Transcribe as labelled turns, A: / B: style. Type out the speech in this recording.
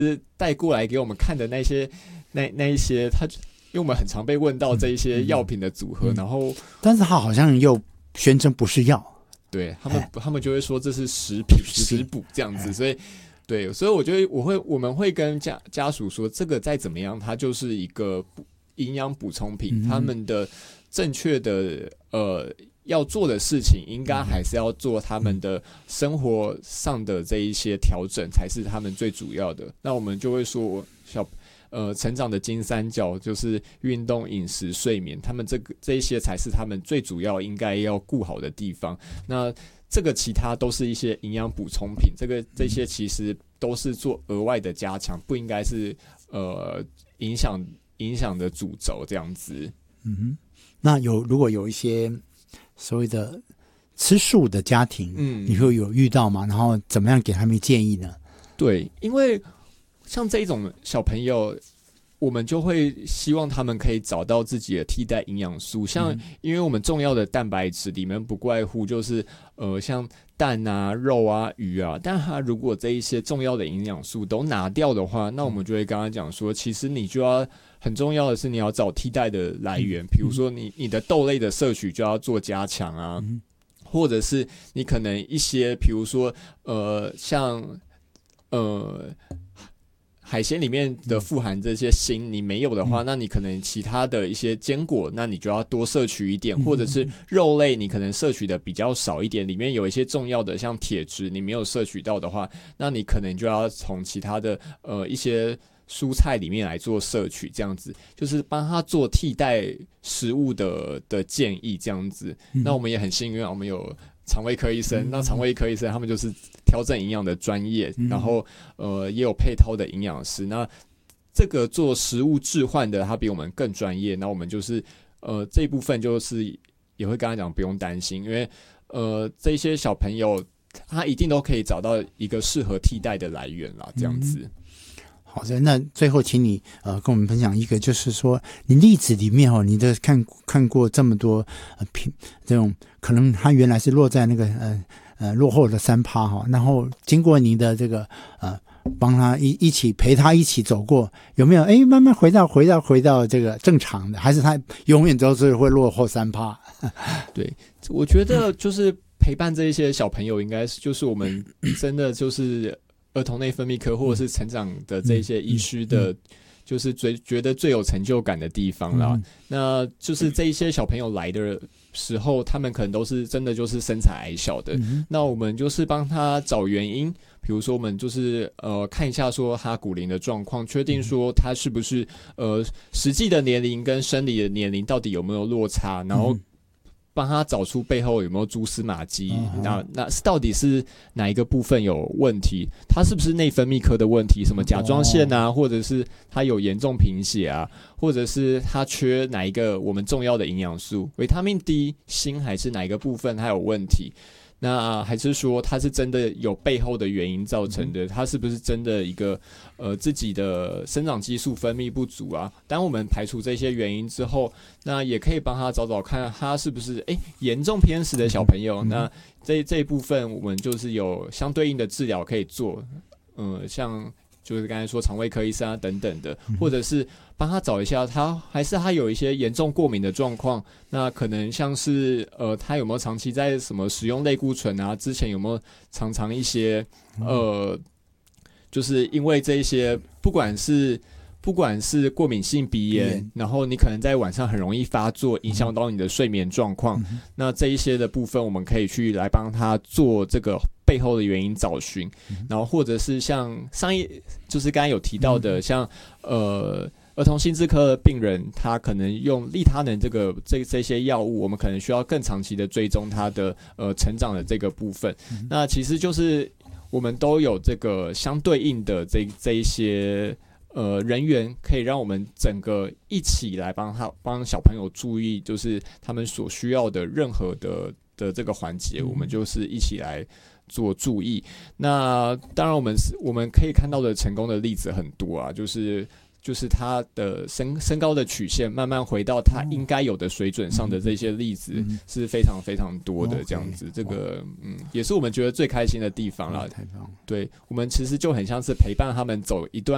A: 带过来给我们看的那些那一些，因为我们很常被问到这一些药品的组合，然后
B: 但是他好像又宣称不是药，
A: 对他们就会说这是食品食补这样子，所以我觉得我们会跟家属说，这个再怎么样，它就是一个营养补充品，他们的正确的要做的事情，应该还是要做他们的生活上的这一些调整，才是他们最主要的。那我们就会说成长的金三角就是运动、饮食、睡眠，他们这一些才是他们最主要应该要顾好的地方。那这个其他都是一些营养补充品，这些其实都是做额外的加强，不应该是影响的主轴这样子。
B: 那如果有一些所谓的吃素的家庭，你会有遇到吗？然后怎么样给他们建议呢？
A: 对，因为像这种小朋友，我们就会希望他们可以找到自己的替代营养素，像因为我们重要的蛋白质里面不外乎就是像蛋啊、肉啊、鱼啊，但他如果这一些重要的营养素都拿掉的话，那我们就会跟他讲说，其实你就要很重要的是你要找替代的来源，比如说你的豆类的摄取就要做加强啊，或者是你可能一些比如说像海鲜里面的富含这些锌，你没有的话，那你可能其他的一些坚果，那你就要多摄取一点，或者是肉类，你可能摄取的比较少一点，里面有一些重要的像铁质，你没有摄取到的话，那你可能就要从其他的一些蔬菜里面来做摄取，这样子就是帮他做替代食物的建议，这样子。那我们也很幸运，我们有肠胃科医生，那肠胃科医生他们就是调整营养的专业，然后也有配套的营养师。那这个做食物置换的，他比我们更专业。那我们就是这一部分就是也会跟他讲不用担心，因为这些小朋友他一定都可以找到一个适合替代的来源啦，这样子。
B: 好的，那最后请你跟我们分享一个，就是说你例子里面你的看过这么多这种可能他原来是落在那个落后的3%然后经过你的这个帮他一起陪他一起走过，有没有慢慢回到这个正常的，还是他永远都是会落后3%？
A: 对，我觉得就是陪伴这一些小朋友，应该就是我们真的就是儿童内分泌科或者是成长的这些医师的，就是觉得最有成就感的地方啦。那就是这一些小朋友来的时候，他们可能都是真的就是身材矮小的，那我们就是帮他找原因，比如说我们就是看一下说他骨龄的状况，确定说他是不是实际的年龄跟生理的年龄到底有没有落差，然后帮他找出背后有没有蛛丝马迹，那到底是哪一个部分有问题？他是不是内分泌科的问题？什么甲状腺啊，或者是他有严重贫血啊，或者是他缺哪一个我们重要的营养素，维他命 D、锌还是哪一个部分他有问题？那还是说他是真的有背后的原因造成的？他是不是真的一个自己的生长激素分泌不足啊？当我们排除这些原因之后，那也可以帮他找看他是不是严重偏食的小朋友。那这一部分我们就是有相对应的治疗可以做，像就是刚才说肠胃科医生啊等等的，或者是帮他找一下他有一些严重过敏的状况，那可能像是他有没有长期在什么使用类固醇啊，之前有没有常一些就是因为这一些不管是过敏性鼻炎，然后你可能在晚上很容易发作，影响到你的睡眠状况，那这一些的部分我们可以去来帮他做这个背后的原因找寻，然后或者是像就是刚才有提到的，像儿童心智科的病人，他可能用利他能这些药物，我们可能需要更长期的追踪他的成长的这个部分。那其实就是我们都有这个相对应的这一些人员，可以让我们整个一起来帮小朋友注意，就是他们所需要的任何的这个环节，我们就是一起来做注意。那当然我们可以看到的成功的例子很多啊，就是他的身高的曲线慢慢回到他应该有的水准上的这些例子是非常非常多的，这样子，这个也是我们觉得最开心的地方啦。对，我们其实就很像是陪伴他们走一段